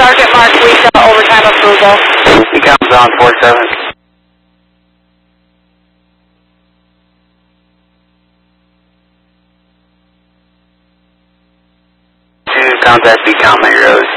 Target mark, Lisa, overtime approval. Becomes on 47. Contact Become Rose.